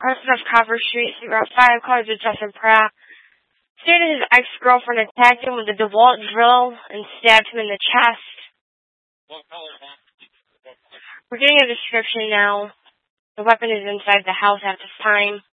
President of Copper Street, Route 5, calls with Justin Pratt. Stated his ex-girlfriend attacked him with a DeWalt drill and stabbed him in the chest. What color, huh? We're getting a description now. The weapon is inside the house at this time.